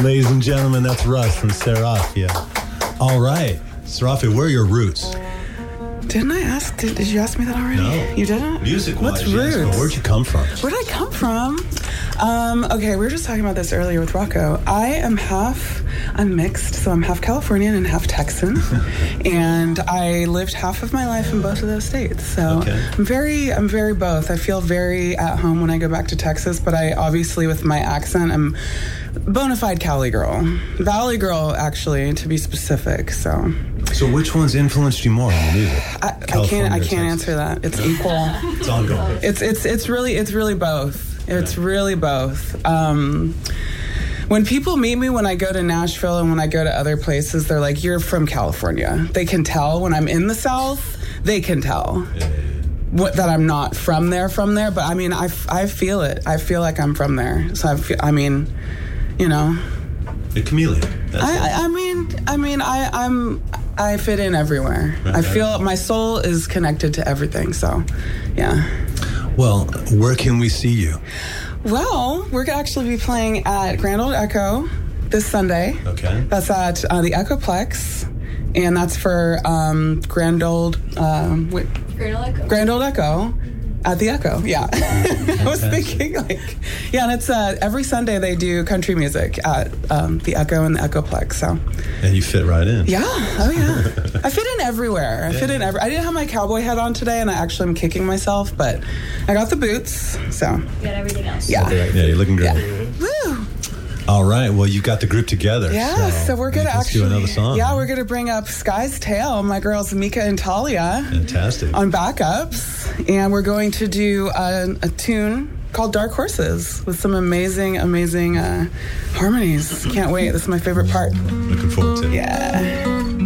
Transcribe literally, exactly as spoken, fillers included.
Ladies and gentlemen, that's Rush from Seraphia. All right. Seraphia, where are your roots? Didn't I ask? Did, did you ask me that already? No. You didn't? Music-wise, What's yes, roots? but where'd you come from? Where'd I come from? Um, okay, we were just talking about this earlier with Rocco. I am half, I'm mixed, so I'm half Californian and half Texan. And I lived half of my life in both of those states. So Okay. I'm very, I'm very both. I feel very at home when I go back to Texas, but I obviously, with my accent, I'm bona fide Cali girl. Valley girl, actually, to be specific, so. So which one's influenced you more in the music? I, I can't, I can't answer that. It's equal. It's ongoing. It's it's it's really it's really both. It's really both. Um, when people meet me when I go to Nashville and when I go to other places, they're like, "You're from California." They can tell when I'm in the South. They can tell Yeah. what, that I'm not from there. From there, but I mean, I, I feel it. I feel like I'm from there. So I feel, I mean, you know, A chameleon. That's I, I I mean I mean I I'm I fit in everywhere. Right, I right. feel my soul is connected to everything. So, yeah. Well, where can we see you? Well, we're going to actually be playing at Grand Old Echo this Sunday. Okay. That's at uh, the Echoplex, and that's for um, Grand Old um, wait, Grand Old Echo. Grand Old Echo at the Echo. Yeah, I was thinking like, yeah, and it's uh, every Sunday they do country music at um, the Echo and the Echoplex. So, And you fit right in. yeah, oh yeah, I fit in everywhere. I fit in every. I didn't have my cowboy hat on today, and I actually am kicking myself, but I got the boots. So, You got everything else. yeah, Yeah, you're looking great. yeah, woo. All right. Well, you got the group together. Yeah, so, we're gonna let's actually do another song. Yeah, we're gonna bring up Sky's Tale, my girls Mika and Talia, Fantastic. on backups, and we're going to do a, a tune called Dark Horses with some amazing, amazing uh, harmonies. Can't wait. This is my favorite part. Looking forward to it. Yeah.